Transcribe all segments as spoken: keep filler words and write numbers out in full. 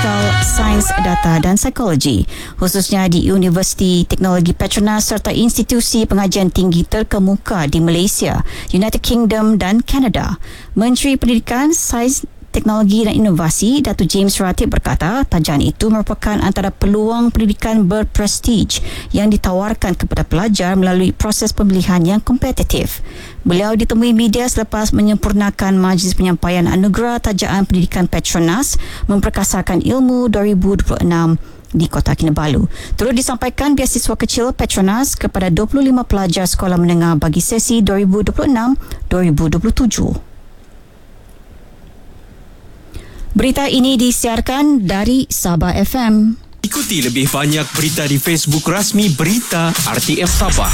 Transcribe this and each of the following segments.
Teknikal Sains Data dan Psikologi, khususnya di Universiti Teknologi Petronas serta institusi pengajian tinggi terkemuka di Malaysia, United Kingdom dan Kanada. Menteri Pendidikan, Sains, Teknologi dan Inovasi Datuk James Ratib berkata tajahan itu merupakan antara peluang pendidikan berprestij yang ditawarkan kepada pelajar melalui proses pemilihan yang kompetitif. Beliau ditemui media selepas menyempurnakan Majlis Penyampaian Anugerah Tajaan Pendidikan Petronas Memperkasakan Ilmu dua ribu dua puluh enam di Kota Kinabalu. Turut disampaikan beasiswa kecil Petronas kepada dua puluh lima pelajar sekolah menengah bagi sesi dua ribu dua puluh enam dua ribu dua puluh tujuh. Berita ini disiarkan dari Sabah F M. Ikuti lebih banyak berita di Facebook rasmi Berita R T M Sabah.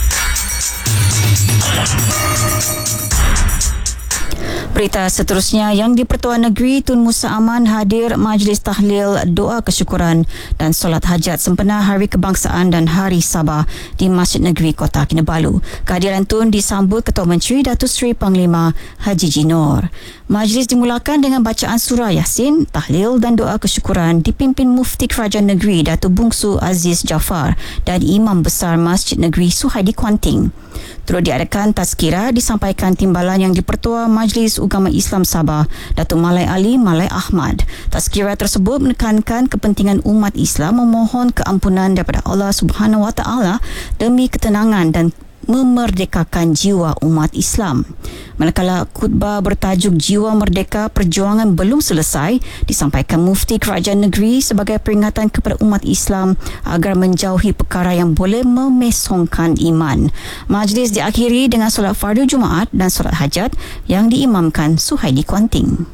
Berita seterusnya, Yang di-Pertuan Negeri Tun Musa Aman hadir majlis tahlil doa kesyukuran dan solat hajat sempena Hari Kebangsaan dan Hari Sabah di Masjid Negeri Kota Kinabalu. Kehadiran Tun disambut Ketua Menteri Datuk Seri Panglima Haji Jinor. Majlis dimulakan dengan bacaan surah Yasin, tahlil dan doa kesyukuran dipimpin Mufti Kerajaan Negeri Datuk Bungsu Aziz Jaafar dan Imam Besar Masjid Negeri Suhaidi Kuanting. Turut diadakan tazkirah disampaikan Timbalan Yang di-Pertua Majlis Ugama Islam Sabah, Datuk Malai Ali Malai Ahmad. Tazkirah tersebut menekankan kepentingan umat Islam memohon keampunan daripada Allah Subhanahu Wa Taala demi ketenangan dan memerdekakan jiwa umat Islam. Manakala khutbah bertajuk Jiwa Merdeka Perjuangan Belum Selesai disampaikan Mufti Kerajaan Negeri sebagai peringatan kepada umat Islam agar menjauhi perkara yang boleh memesongkan iman. Majlis diakhiri dengan solat fardu Jumaat dan solat hajat yang diimamkan Suhaidi Kuanting.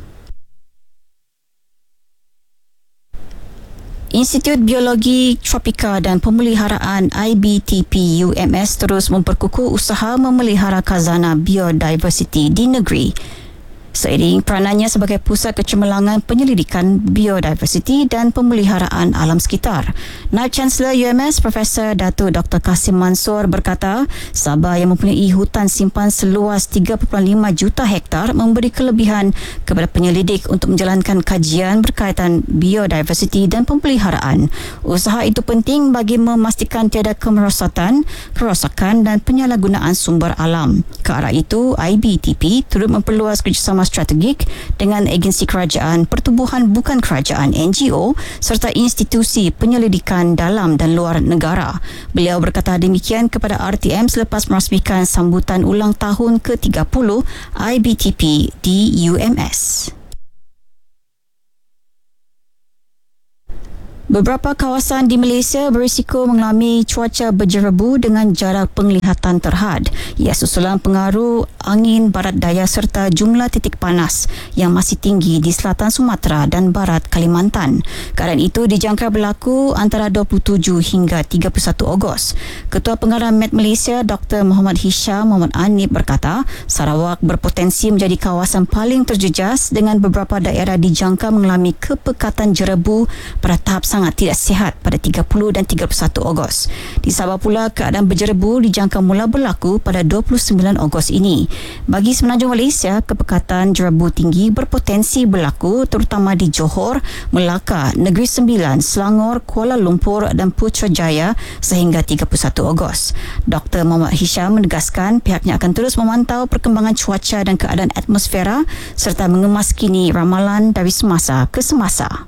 Institut Biologi Tropika dan Pemeliharaan I B T P U M S terus memperkukuh usaha memelihara khazanah biodiversiti di negeri. Seiring peranannya sebagai pusat kecemerlangan penyelidikan biodiversiti dan pemeliharaan alam sekitar. Naib Chancellor U M S Profesor Datuk Doktor Kasim Mansor berkata, Sabah yang mempunyai hutan simpan seluas tiga perpuluhan lima juta hektar memberi kelebihan kepada penyelidik untuk menjalankan kajian berkaitan biodiversiti dan pemeliharaan. Usaha itu penting bagi memastikan tiada kemerosotan, kerosakan dan penyalahgunaan sumber alam. Ke arah itu, I B T P turut memperluas kerjasama strategik dengan agensi kerajaan, pertubuhan bukan kerajaan N G O serta institusi penyelidikan dalam dan luar negara. Beliau berkata demikian kepada R T M selepas merasmikan sambutan ulang tahun ke tiga puluh I B T P di U M S. Beberapa kawasan di Malaysia berisiko mengalami cuaca berjerebu dengan jarak penglihatan terhad. Ia susulan pengaruh angin barat daya serta jumlah titik panas yang masih tinggi di selatan Sumatera dan barat Kalimantan. Keadaan itu dijangka berlaku antara dua puluh tujuh hingga tiga puluh satu Ogos. Ketua Pengarah Met Malaysia Doktor Muhammad Hisham Muhammad Anip berkata, Sarawak berpotensi menjadi kawasan paling terjejas dengan beberapa daerah dijangka mengalami kepekatan jerebu pada tahap sangat tidak sihat pada tiga puluh dan tiga puluh satu Ogos. Di Sabah pula, keadaan berjerebu dijangka mula berlaku pada dua puluh sembilan Ogos ini. Bagi Semenanjung Malaysia, kepekatan jerebu tinggi berpotensi berlaku terutama di Johor, Melaka, Negeri Sembilan, Selangor, Kuala Lumpur dan Putrajaya sehingga tiga puluh satu Ogos. Doktor Muhammad Hisham menegaskan pihaknya akan terus memantau perkembangan cuaca dan keadaan atmosfera serta mengemaskini ramalan dari semasa ke semasa.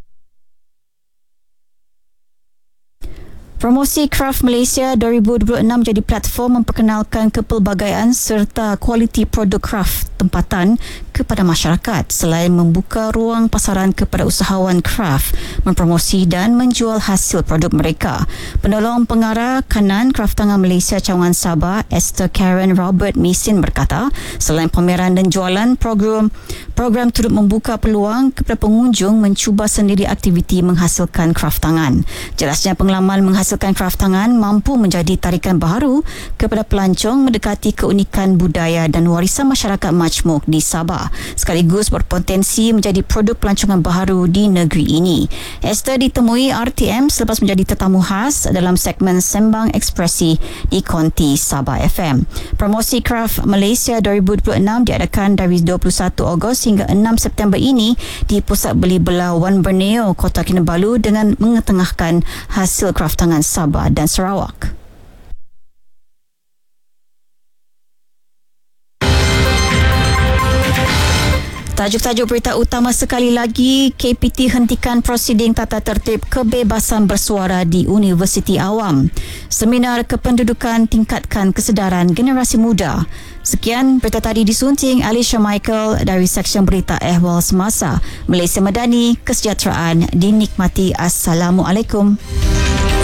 Promosi Kraft Malaysia dua ribu dua puluh enam jadi platform memperkenalkan kepelbagaian serta kualiti produk kraft tempatan kepada masyarakat selain membuka ruang pasaran kepada usahawan kraft mempromosi dan menjual hasil produk mereka. Penolong Pengarah Kanan Kraftangan Malaysia Cawangan Sabah Esther Karen Robert Mason berkata, selain pameran dan jualan, program program turut membuka peluang kepada pengunjung mencuba sendiri aktiviti menghasilkan kraftangan. Jelasnya pengalaman menghasilkan menghasilkan kraf tangan mampu menjadi tarikan baharu kepada pelancong mendekati keunikan budaya dan warisan masyarakat majmuk di Sabah, sekaligus berpotensi menjadi produk pelancongan baharu di negeri ini. Esther ditemui R T M selepas menjadi tetamu khas dalam segmen Sembang Ekspresi di Konti Sabah F M. Promosi Kraf Malaysia dua ribu dua puluh enam diadakan dari dua puluh satu Ogos hingga enam September ini di Pusat Beli Belah Wan Borneo, Kota Kinabalu dengan mengetengahkan hasil kraf tangan Sabah dan Sarawak. Tajuk-tajuk berita utama sekali lagi. K P T hentikan prosiding tata tertib kebebasan bersuara di Universiti Awam. Seminar kependudukan tingkatkan kesedaran generasi muda. Sekian berita tadi disunting Alicia Michael dari Seksyen Berita Ehwal Semasa. Malaysia Madani, kesejahteraan dinikmati. Assalamualaikum.